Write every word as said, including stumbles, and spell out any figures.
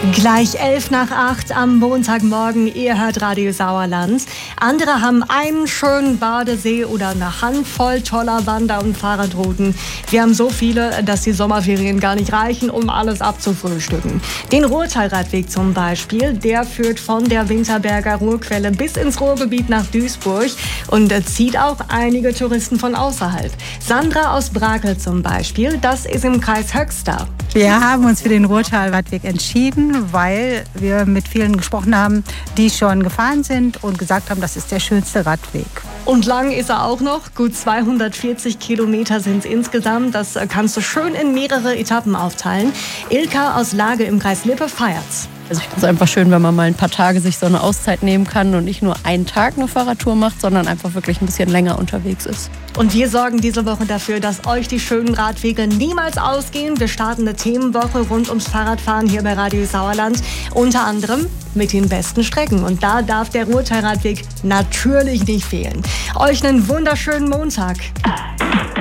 Gleich elf nach acht am Montagmorgen, ihr hört Radio Sauerland. Andere haben einen schönen Badesee oder eine Handvoll toller Wander- und Fahrradrouten. Wir haben so viele, dass die Sommerferien gar nicht reichen, um alles abzufrühstücken. Den Ruhrtalradweg zum Beispiel, der führt von der Winterberger Ruhrquelle bis ins Ruhrgebiet nach Duisburg und zieht auch einige Touristen von außerhalb. Sandra aus Brakel zum Beispiel, das ist im Kreis Höxter. Wir haben uns für den Ruhrtalradweg entschieden, weil wir mit vielen gesprochen haben, die schon gefahren sind und gesagt haben, das ist der schönste Radweg. Und lang ist er auch noch. Gut zweihundertvierzig Kilometer sind es insgesamt. Das kannst du schön in mehrere Etappen aufteilen. Ilka aus Lage im Kreis Lippe feiert's. Also ich finde es einfach schön, wenn man mal ein paar Tage sich so eine Auszeit nehmen kann und nicht nur einen Tag eine Fahrradtour macht, sondern einfach wirklich ein bisschen länger unterwegs ist. Und wir sorgen diese Woche dafür, dass euch die schönen Radwege niemals ausgehen. Wir starten eine Themenwoche rund ums Fahrradfahren hier bei Radio Sauerland. Unter anderem mit den besten Strecken. Und da darf der Ruhrtalradweg natürlich nicht fehlen. Euch einen wunderschönen Montag.